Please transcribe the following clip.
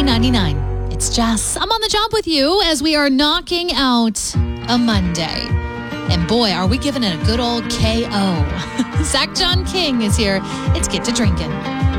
K99. It's Jess. I'm on the job with you as we are knocking out a Monday. And boy, are we giving it a good old KO. Zach John King is here. It's Get to Drinking.